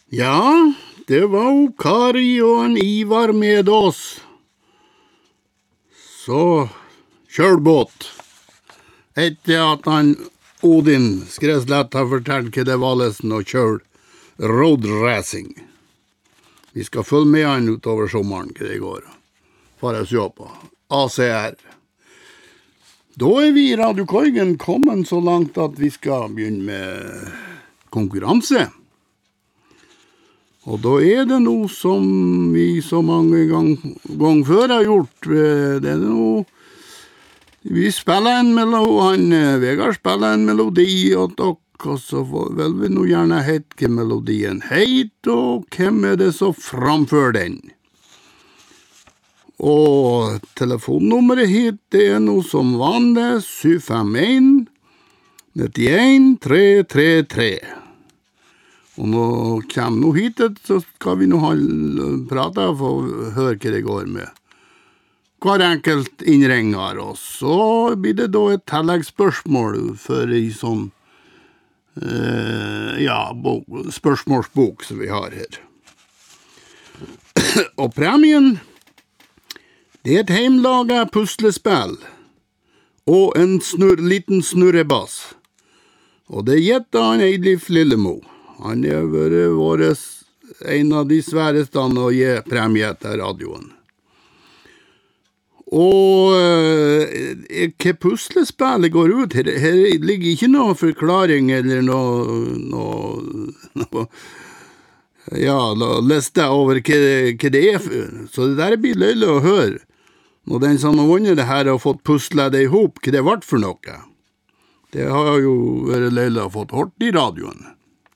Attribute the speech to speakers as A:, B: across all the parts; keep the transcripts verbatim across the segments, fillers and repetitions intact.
A: Ja, det var jo Kari og en Ivar med oss. Så kjør båt. Etter at han Odin Skreslett har fortalt hva det var lesen å kjøre road racing. Vi skal følge med han utover sommeren hva det går. For å se på A C R. Da er vi i Radio Korgen kommet så langt at vi skal begynne med konkurranse. Og da er det noe som vi så mange ganger gang før har gjort. Det er noe, vi spiller en melodi, han Vegard spiller en melodi, og dere så vil vi nå gjerne hette hva melodien heit, og hvem er det som framfører den. Og telefonnummeret hit, det er noe som vanlig, sju fem en, ni en, tre tre tre. Og nå kommer nå hit, så skal vi nå prate og få høre hva det går med hver enkelt innringer. Og så blir det da et tilleggsspørsmål for en sånn eh, ja, bok, spørsmålsbok som vi har her. Og premien, det er et heimlaget puslespill og en snurr, liten snurrebass. Og det gjetter han Eilif Lillemo. Han er vært våres, en av de sværeste å gi premie til radioen. Og eh, hva puslespillet går ut, her, her ligger ikke noe forklaring eller noe, noe, noe ja, liste over hva, hva det er for. Så det der blir løylig å høre. Når den som har vunnet det her har fått puslet det ihop, hva det ble for noe. Det har jo vært løylig å fått hørt i radioen.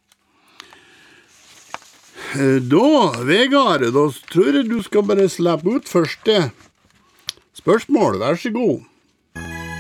A: Da, Vegard, da tror jeg du skal bare slippe ut første spørsmål. Vær så god.